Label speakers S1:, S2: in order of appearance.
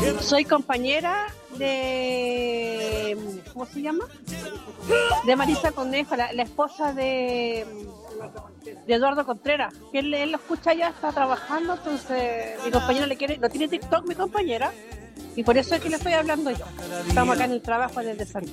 S1: Soy compañera de... ¿Cómo se llama? De Marisa Conejo, la esposa de Eduardo Contreras, que él lo escucha ya, está trabajando, entonces mi compañera le quiere, no tiene TikTok mi compañera, y por eso es que le estoy hablando yo. Estamos acá en el trabajo desde Santiago.